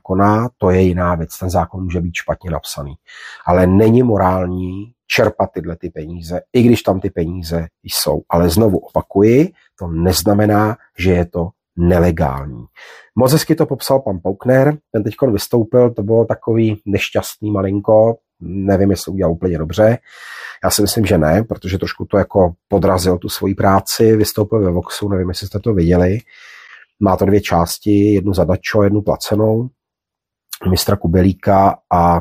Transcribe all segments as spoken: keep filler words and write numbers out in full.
zákona, to je jiná věc. Ten zákon může být špatně napsaný. Ale není morální čerpat tyhle ty peníze, i když tam ty peníze jsou. Ale znovu opakuji, to neznamená, že je to nelegální. Moc hezky to popsal pan Paukner, ten teďkon vystoupil, to bylo takový nešťastný malinko, nevím, jestli udělal úplně dobře. Já si myslím, že ne, protože trošku to jako podrazil tu svoji práci, vystoupil ve Voxu, nevím, jestli jste to viděli. Má to dvě části, jednu zadačo, jednu placenou, mistra Kubelíka a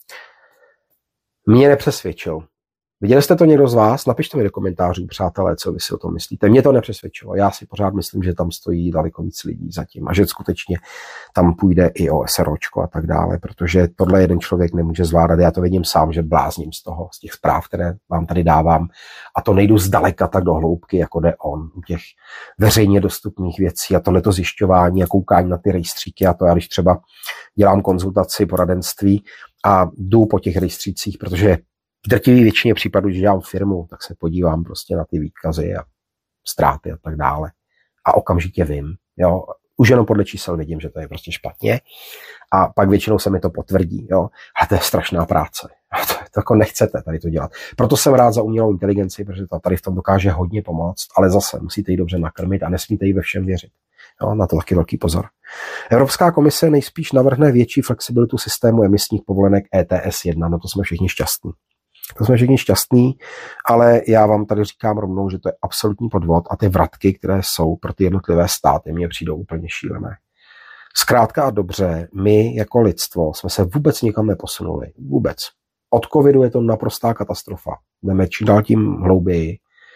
mě nepřesvědčil. Viděli jste to někdo z vás? Napište mi do komentářů, přátelé, co vy si o tom myslíte. Mě to nepřesvědčilo. Já si pořád myslím, že tam stojí daleko víc lidí zatím a že skutečně tam půjde i o SROčko a tak dále, protože tohle jeden člověk nemůže zvládat. Já to vidím sám, že blázním z toho, z těch zpráv, které vám tady dávám a to nejdu zdaleka tak do hloubky, jako jde on u těch veřejně dostupných věcí a tohleto zjišťování a koukání na ty rejstříky a to já když třeba dělám konzultaci, poradenství a jdu po těch rejstřících, protože v drtivé většině případů, když dělám firmu, tak se podívám prostě na ty výkazy a ztráty a tak dále. A okamžitě vím, jo. Už jenom podle čísel vidím, že to je prostě špatně. A pak většinou se mi to potvrdí, jo. A to je strašná práce. To, to jako nechcete tady to dělat. Proto jsem rád za umělou inteligenci, protože ta tady v tom dokáže hodně pomoct, ale zase musíte ji dobře nakrmit a nesmíte jí ve všem věřit. Jo, na to taky velký pozor. Evropská komise nejspíš navrhne větší flexibilitu systému emisních povolenek E T S jedna, no to jsme všichni šťastní. To jsme všichni šťastní, ale já vám tady říkám rovnou, že to je absolutní podvod a ty vratky, které jsou pro ty jednotlivé státy, mně přijdou úplně šílené. Zkrátka a dobře, my jako lidstvo jsme se vůbec nikam neposunuli. Vůbec. Od covidu je to naprostá katastrofa. Jdeme čím dál tím hlouběji.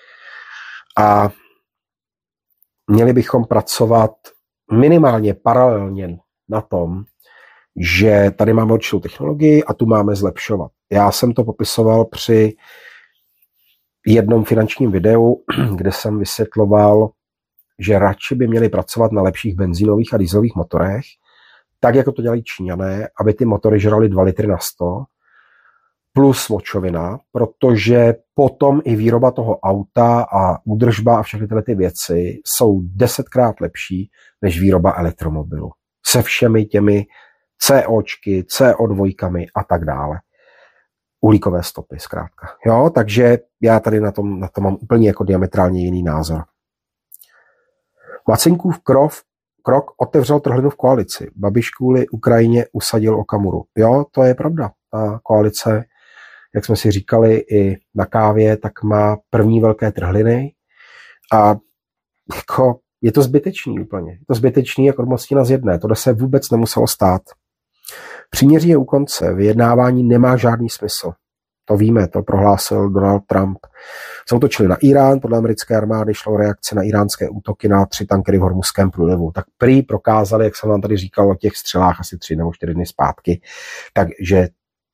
A měli bychom pracovat minimálně paralelně na tom, že tady máme určitou technologii a tu máme zlepšovat. Já jsem to popisoval při jednom finančním videu, kde jsem vysvětloval, že radši by měli pracovat na lepších benzínových a dieselových motorech, tak jako to dělají Číňané, aby ty motory žraly dva litry na sto, plus močovina, protože potom i výroba toho auta a údržba a všechny tyhle ty věci jsou desetkrát lepší než výroba elektromobilu. Se všemi těmi COčky, C O dva a tak dále. Uhlíkové stopy, zkrátka. Jo, takže já tady na tom, na tom mám úplně jako diametrálně jiný názor. Macinkův krok, krok otevřel trhlinu v koalici. Babiš kvůli Ukrajině usadil Okamuru. Jo, to je pravda. Ta koalice, jak jsme si říkali i na kávě, tak má první velké trhliny a jako je to zbytečný úplně. Je to zbytečný jako odmocnina z jedné. Tohle se vůbec nemuselo stát. Příměří je u konce, vyjednávání nemá žádný smysl. To víme, to prohlásil Donald Trump. Zaútočili na Irán, podle americké armády šlo o reakci na iránské útoky na tři tankery v Hormuzském průlivu. Tak prý prokázali, jak jsem vám tady říkal o těch střelách asi tři nebo čtyři dny zpátky, takže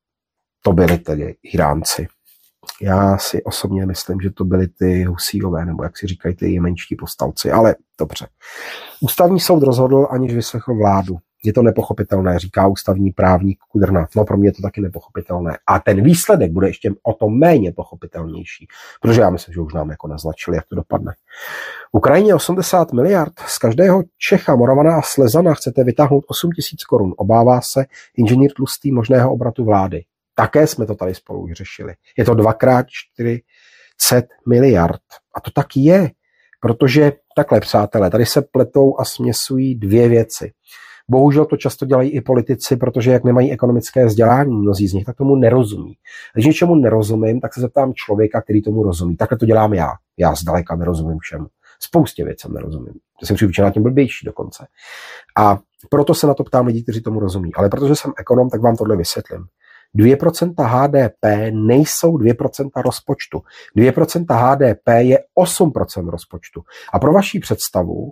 to byli tedy Iránci. Já si osobně myslím, že to byli ty Husíové, nebo jak si říkají ty jemenští povstalci, ale dobře. Ústavní soud rozhodl, aniž vyslechl vládu. Je to nepochopitelné, říká ústavní právník Kudrna. No pro mě je to taky nepochopitelné. A ten výsledek bude ještě o to méně pochopitelnější, protože já myslím, že už nám jako naznačili, jak to dopadne. Ukrajině osmdesát miliard, z každého Čecha, Moravana a Slezana chcete vytáhnout osm tisíc korun. Obává se inženýr Tlustý možného obratu vlády. Také jsme to tady spolu vyřešili. Je to dvakrát čtyřicet miliard. A to tak je, protože takhle, přátelé, tady se pletou a směsují dvě věci. Bohužel to často dělají i politici, protože jak nemají ekonomické vzdělání, mnozí z nich, tak tomu nerozumí. Když něčemu nerozumím, tak se zeptám člověka, který tomu rozumí. Takhle to dělám já. Já zdaleka nerozumím všemu. Spoustě věcem nerozumím. To jsem přiučená tím blbější dokonce. A proto se na to ptám lidí, kteří tomu rozumí. Ale protože jsem ekonom, tak vám tohle vysvětlím. dvě procenta H D P nejsou dvě procenta rozpočtu. dvě procenta H D P je osm procent rozpočtu. A pro vaši představu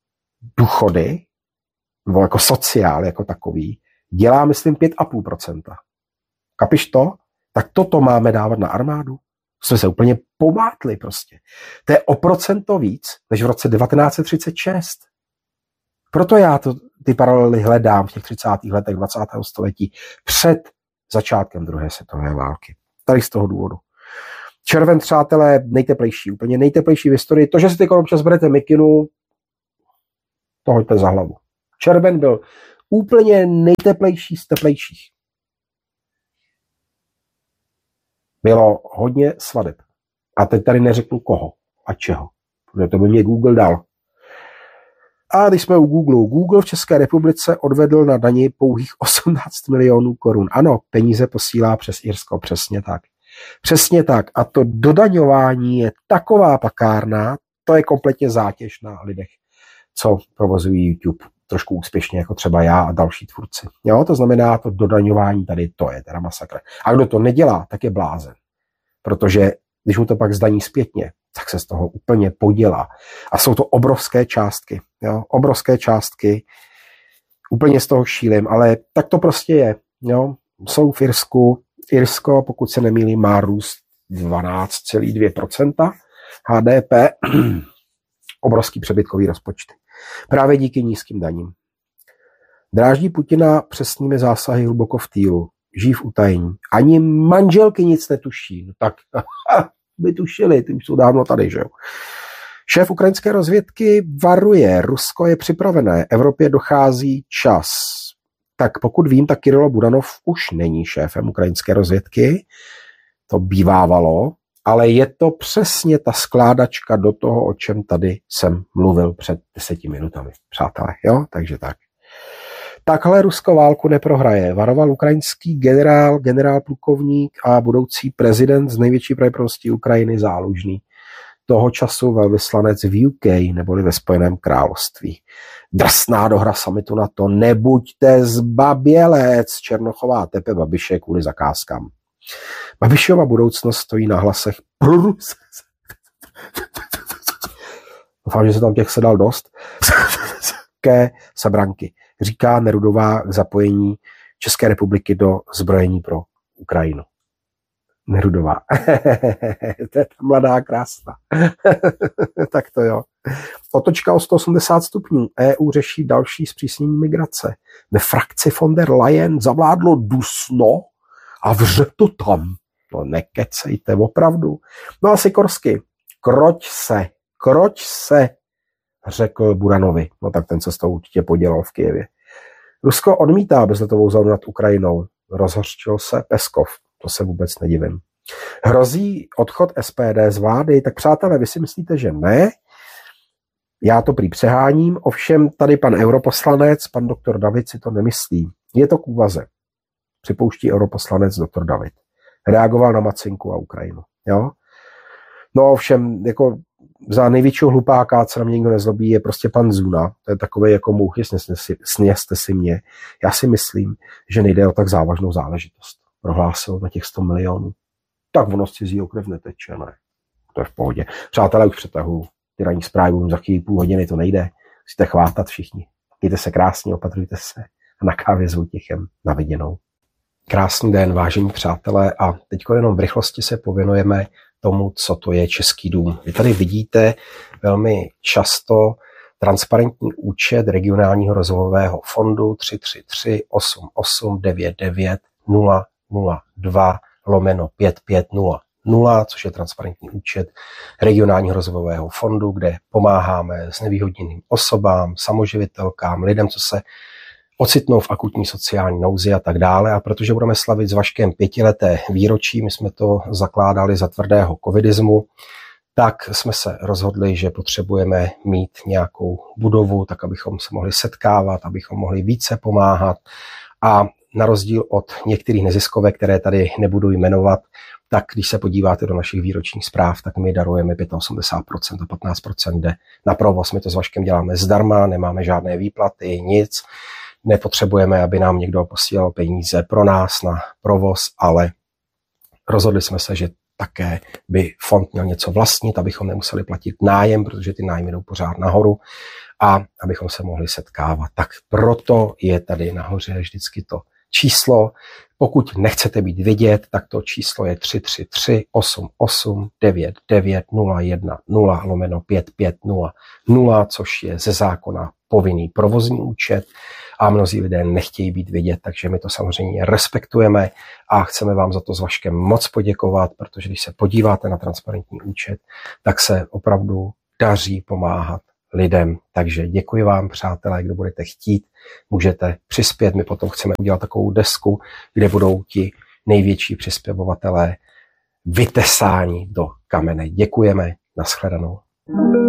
důchody nebo jako sociál jako takový, dělá, myslím, pět a půl procenta. Kapiš to? Tak toto máme dávat na armádu? Jsme se úplně pomátli prostě. To je o procento víc, než v roce devatenáct set třicet šest. Proto já to, ty paralely hledám v těch třicátých letech dvacátého století před začátkem druhé světové války. Tady z toho důvodu. Červen, přátelé, nejteplejší, úplně nejteplejší v historii. To, že si teď občas berete mikinu, to hoďte za hlavu. Červen byl Úplně nejteplejší z teplejších. Bylo hodně svadeb. A teď tady neřeknu koho a čeho. Protože to by mě Google dal. A když jsme u Google, Google v České republice odvedl na dani pouhých osmnáct milionů korun. Ano, peníze posílá přes Irsko, přesně tak. Přesně tak. A to dodaňování je taková pakárna, to je kompletně zátěž na lidech, co provozují YouTube trošku úspěšně, jako třeba já a další tvůrci. Jo, to znamená, to dodaňování tady, to je teda masakr. A kdo to nedělá, tak je blázen. Protože když mu to pak zdaní zpětně, tak se z toho úplně podělá. A jsou to obrovské částky. Jo? Obrovské částky. Úplně z toho šílím, ale tak to prostě je. Jo? Jsou v Irsku. Irsko, pokud se nemýlím, má růst dvanáct celá dvě procenta H D P. Obrovský přebytkový rozpočty. Právě díky nízkým daním. Dráždí Putina přesnými zásahy hluboko v týlu. Žijí v utajení. Ani manželky nic netuší. No tak by tušili, ty už jsou dávno tady, že jo. Šéf ukrajinské rozvědky varuje, Rusko je připravené, Evropě dochází čas. Tak pokud vím, tak Kirilo Budanov už není šéfem ukrajinské rozvědky, to bývávalo, ale je to přesně ta skládačka do toho, o čem tady jsem mluvil před deseti minutami, přátelé, jo, takže tak. Takhle Rusko válku neprohraje, varoval ukrajinský generál, generál plukovník a budoucí prezident z největší pravděpodobností Ukrajiny Zálužný. Toho času velvyslanec v U K, neboli ve Spojeném království. Drsná dohra summitu na to, nebuďte zbabělec, Černochová tepe Babiše kvůli zakázkám. Babišova budoucnost stojí na hlasech prorus. Doufám, že se tam těch sedal dost. Ke sabranky. Říká Nerudová k zapojení České republiky do zbrojení pro Ukrajinu. Nerudová. To je ta mladá krásná. Tak to jo. Otočka o sto osmdesát stupňů. E U řeší další zpřísnění migrace. Ve frakci von der Leyen zavládlo dusno a vře to tam. No nekecejte, opravdu. No a Sikorsky. Kroť se, kroť se, řekl Buranovi. No tak ten se s tou určitě podělal v Kyjevě. Rusko odmítá bezletovou zónu nad Ukrajinou. Rozhořčil se Peskov. To se vůbec nedivím. Hrozí odchod S P D z vlády? Tak přátelé, vy si myslíte, že ne? Já to prý přeháním, ovšem tady pan europoslanec, pan doktor David si to nemyslí. Je to k úvaze. Připouští europoslanec doktor David. Reagoval na Macinku a Ukrajinu. Jo? No ovšem, jako za největšího hlupáka, co na mě nikdo nezlobí, je prostě pan Zuna. To je takový jako mouchy, sněste si mě. Já si myslím, že nejde o tak závažnou záležitost. Prohlásil na těch sto milionů. Tak ono z cizího krev neteče, ne. To je v pohodě. Přátelé, už přetahuju. Ty ranní zprávy budou za chvíli půl hodiny, to nejde. Musíte chvátat všichni. Mějte se krásně, opatrujte se. A na kávě s Vojtěchem na viděnou. Krásný den, vážení přátelé. A teď jenom v rychlosti se pověnujeme tomu, co to je Český dům. Vy tady vidíte velmi často transparentní účet regionálního rozvojového fondu tři tři tři osm osm devět devět nula nula dva lomeno pět pět nula nula, což je transparentní účet regionálního rozvojového fondu, kde pomáháme znevýhodněným osobám, samoživitelkám, lidem, co se ocitnou v akutní sociální nouzi a tak dále. A protože budeme slavit s Vaškem pětileté výročí, my jsme to zakládali za tvrdého covidismu, tak jsme se rozhodli, že potřebujeme mít nějakou budovu, tak abychom se mohli setkávat, abychom mohli více pomáhat. A na rozdíl od některých neziskovek, které tady nebudu jmenovat, tak když se podíváte do našich výročních zpráv, tak my darujeme osmdesát pět procent a patnáct procent jde na provoz. My to s Vaškem děláme zdarma, nemáme žádné výplaty, nic. Nepotřebujeme, aby nám někdo posílal peníze pro nás na provoz, ale rozhodli jsme se, že také by fond měl něco vlastnit, abychom nemuseli platit nájem, protože ty nájmy jdou pořád nahoru a abychom se mohli setkávat. Tak proto je tady nahoře vždycky to číslo. Pokud nechcete být vidět, tak to číslo je tři tři tři osm osm devět devět nula jedna nula lomeno pět pět nula nula, což je ze zákona povinný provozní účet a mnozí lidé nechtějí být vidět, takže my to samozřejmě respektujeme a chceme vám za to s Vaškem moc poděkovat, protože když se podíváte na transparentní účet, tak se opravdu daří pomáhat lidem. Takže děkuji vám, přátelé, kdo budete chtít, můžete přispět. My potom chceme udělat takovou desku, kde budou ti největší přispěvovatelé vytesáni do kamene. Děkujeme, nashledanou.